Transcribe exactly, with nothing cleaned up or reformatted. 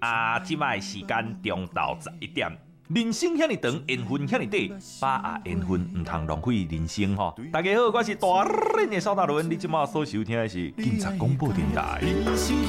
啊，即摆时间中昼十一点。人生遐尼长，缘分遐尼短，把握缘分，唔通浪费人生吼。大家好，我是大人的邵大伦，你即马所收听的是警察广播电台。